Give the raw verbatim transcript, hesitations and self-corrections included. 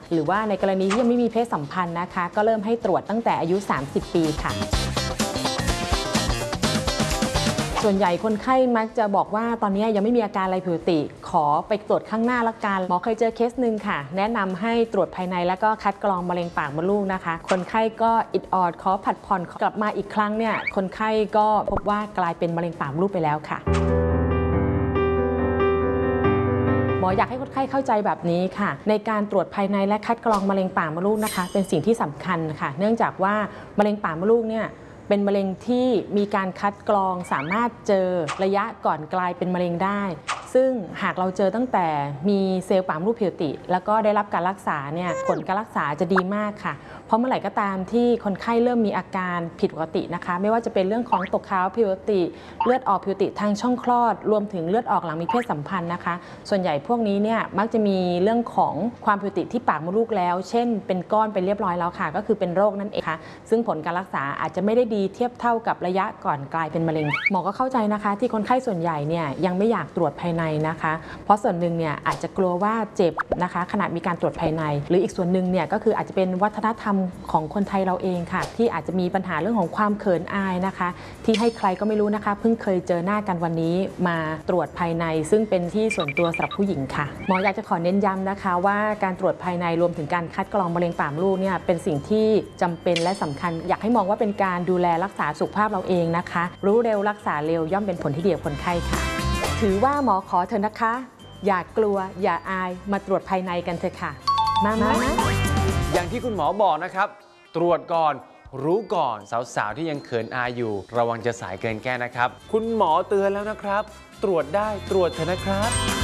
หรือว่าในกรณีที่ยังไม่มีเพศสัมพันธ์นะคะก็เริ่มให้ตรวจตั้งแต่อายุสามสิบปีค่ะส่วนใหญ่คนไข้มักจะบอกว่าตอนนี้ยังไม่มีอาการอะไรผิดปกติขอไปตรวจข้างหน้าละกันหมอเคยเจอเคสหนึ่งค่ะแนะนำให้ตรวจภายในแล้วก็คัดกรองมะเร็งปากมดลูกนะคะคนไข้ก็อิดออดขอผัดผ่อนกลับมาอีกครั้งเนี่ยคนไข้ก็พบว่ากลายเป็นมะเร็งปากมดลูกไปแล้วค่ะหมออยากให้คนไข้เข้าใจแบบนี้ค่ะในการตรวจภายในและคัดกรองมะเร็งปากมดลูกนะคะเป็นสิ่งที่สำคัญค่ะเนื่องจากว่ามะเร็งปากมดลูกเนี่ยเป็นมะเร็งที่มีการคัดกรองสามารถเจอระยะก่อนกลายเป็นมะเร็งได้ซึ่งหากเราเจอตั้งแต่มีเซลล์ปากมดลูกผิดปกติแล้วก็ได้รับการรักษาเนี่ยผลการรักษาจะดีมากค่ะเพราะเมื่อไหร่ก็ตามที่คนไข้เริ่มมีอาการผิดปกตินะคะไม่ว่าจะเป็นเรื่องของตกขาวผิดปกติเลือดออกผิดปกติทางช่องคลอดรวมถึงเลือดออกหลังมีเพศสัมพันธ์นะคะส่วนใหญ่พวกนี้เนี่ยมักจะมีเรื่องของความผิดปกติที่ปากมดลูกแล้วเช่นเป็นก้อนไปเรียบร้อยแล้วค่ะก็คือเป็นโรคนั่นเองค่ะซึ่งผลการรักษาอาจจะไม่ได้ดีเทียบเท่ากับระยะก่อนกลายเป็นมะเร็งหมอก็เข้าใจนะคะที่คนไข้ส่วนใหญ่เนี่ยยังไม่อยากตรวจภายในนะคะเพราะส่วนหนึ่งเนี่ยอาจจะกลัวว่าเจ็บนะคะขณะมีการตรวจภายในหรืออีกส่วนหนึ่งเนี่ยก็คืออาจจะเป็นวัฒนธรรมของคนไทยเราเองค่ะที่อาจจะมีปัญหาเรื่องของความเขินอายนะคะที่ให้ใครก็ไม่รู้นะคะเพิ่งเคยเจอหน้ากันวันนี้มาตรวจภายในซึ่งเป็นที่ส่วนตัวสำหรับผู้หญิงค่ะหมออยากจะขอเน้นย้ำนะคะว่าการตรวจภายในรวมถึงการคัดกรองมะเร็งปากมดลูกเนี่ยเป็นสิ่งที่จำเป็นและสำคัญอยากให้มองว่าเป็นการดูแลรักษาสุขภาพเราเองนะคะรู้เร็วรักษาเร็วย่อมเป็นผลที่ดีกับคนไข้ค่ะถือว่าหมอขอเถอะนะคะอย่ากลัวอย่าอายมาตรวจภายในกันเถอะค่ะมามาอย่างที่คุณหมอบอกนะครับตรวจก่อนรู้ก่อนสาวๆที่ยังเขินอายอยู่ระวังจะสายเกินแก้นะครับคุณหมอเตือนแล้วนะครับตรวจได้ตรวจเถอะนะครับ